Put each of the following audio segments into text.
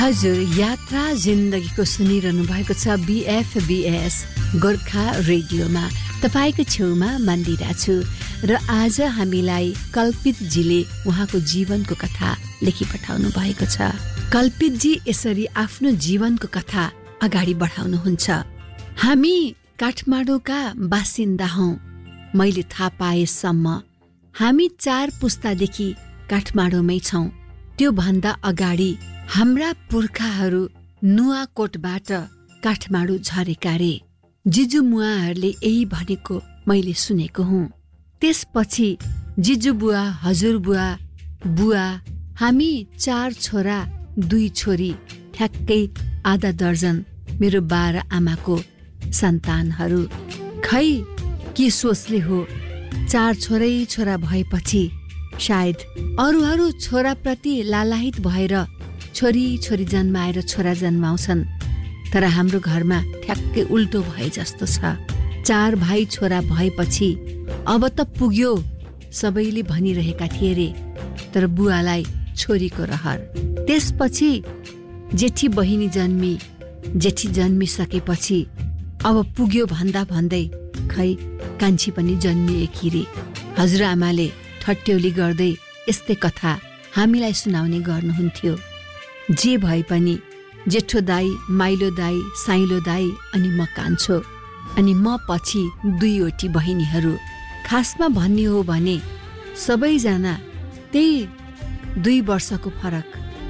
हजुर, यात्रा जिन्दगीको सुनिरहनु भएको छ BFBS गोर्खा रेडियोमा। तपाईको छेउमा मन्दिरा छु र आज हामीलाई कल्पितजीले उहाँको जीवनको कथा लेखी पठाउनु भएको छ। कल्पितजी यसरी आफ्नो जीवनको कथा अगाडि बढाउनुहुन्छ। हामी काठमाडौँका बासिन्दा हौं। मैले थाहा पाएसम्म हामी 4 पुस्तादेखि काठमाडौँमै छौं। त्यो भन्दा अगाडि हाम्रा पुर्खाहरू नुवाकोटबाट काठमाडौँ झरेका रे। जिजुमुवाहरूले यही भनेको मैले सुनेको हुँ। त्यसपछि जिजुबुवा, हजुरबुवा, बुवा, हामी 4 छोरा 2 छोरी, ठ्याक्कै आधा दर्जन मेरो 12 आमाको सन्तानहरू। खै के सोचले हो, 4 छोरै छोरा भएपछि सायद अरूहरू छोराप्रति लालायित भएर छोरी छोरी जन्माएर छोरा जन्माउँछन्। तर हाम्रो घरमा ठ्याक्कै उल्टो भए जस्तो छ। 4 भाइ छोरा भएपछि अब त पुग्यो सबैले भनिरहेका थिए रे। तर बुवालाई छोरीको रहर। त्यसपछि जेठी बहिनी जन्मी। जेठी जन्मिसकेपछि अब पुग्यो भन्दा भन्दै खै कान्छी पनि जन्मिएकी रे। हजुरआमाले ठट्यौली गर्दै यस्तै कथा हामीलाई सुनाउने गर्नुहुन्थ्यो। जे भए पनि जेठो दाई, माइलो दाई, साइलो दाई अनि म कान्छो, अनि म पछि 2वटी बहिनीहरू। खासमा भन्ने हो भने सबैजना त्यही 2 वर्षको फरक।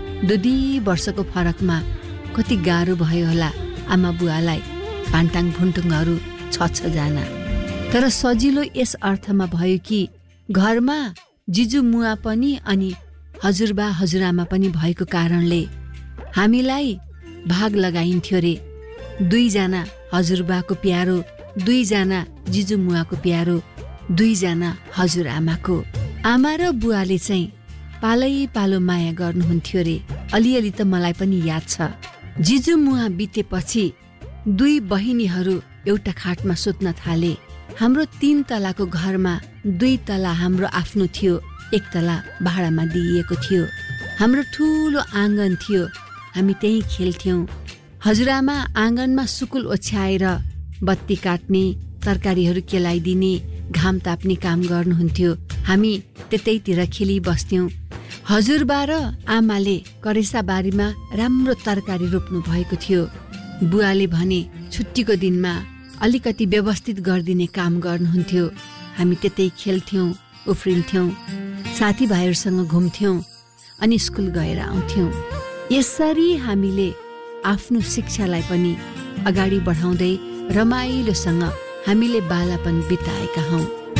2 वर्षको फरकमा कति गाह्रो भयो होला आमा बुवालाई। भान्टाङ भुन्टुङहरू 6 जना। तर सजिलो यस अर्थमा भयो कि घरमा जिजु मुवा पनि अनि हजुरबा हजुरआमा पनि भएको कारणले हामीलाई भाग लगाइन्थ्यो रे। 2 जना हजुरबाको प्यारो, 2 जना जिजु मुवाको प्यारो, 2 जना हजुरआमाको। आमा र बुवाले चाहिँ पालै पालो माया गर्नुहुन्थ्यो रे। अलिअलि त मलाई पनि याद छ। जिजु मुवा बितेपछि 2 बहिनीहरू एउटा खाटमा सुत्न थाले। हाम्रो 3 तलाको घरमा 2 तला हाम्रो आफ्नो थियो, 1 तला भाडामा दिइएको थियो। हाम्रो ठुलो आँगन थियो, हामी त्यही खेल्थ्यौं। हजुरआमा आँगनमा सुकुल ओछ्याएर बत्ती काट्ने, तरकारीहरू केलाइदिने, घाम ताप्ने काम गर्नुहुन्थ्यो। हामी त्यतैतिर खेली बस्थ्यौं। हजुरबा र आमाले करेसा बारीमा राम्रो तरकारी रोप्नु भएको थियो। बुवाले भने छुट्टीको दिनमा अलिकति व्यवस्थित गरिदिने काम गर्नुहुन्थ्यो। हामी त्यतै खेल्थ्यौं, उफ्रिन्थ्यौं, साथीभाइहरूसँग घुम्थ्यौं अनि स्कुल गएर आउँथ्यौं। यसरी हामीले आफ्नो शिक्षालाई पनि अगाडि बढाउँदै रमाइलोसँग हामीले बालापन बिताएका हौं।